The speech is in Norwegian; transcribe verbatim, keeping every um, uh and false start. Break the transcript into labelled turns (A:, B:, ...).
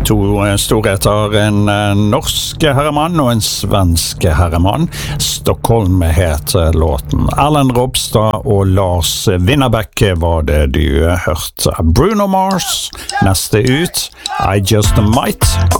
A: To storheter, en norsk herremann og en svensk herremann. Stockholm heter låten. Erlend Ropstad og Lars Winnerbäck var det du hørte. Bruno Mars, neste ut, I Just Might.